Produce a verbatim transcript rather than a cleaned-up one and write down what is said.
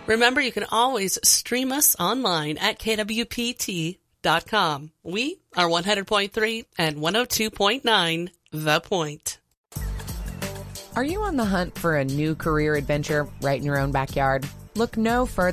Remember, you can always stream us online at K W P T dot com. We are one hundred point three and one oh two point nine The Point. Are you on the hunt for a new career adventure right in your own backyard? Look no further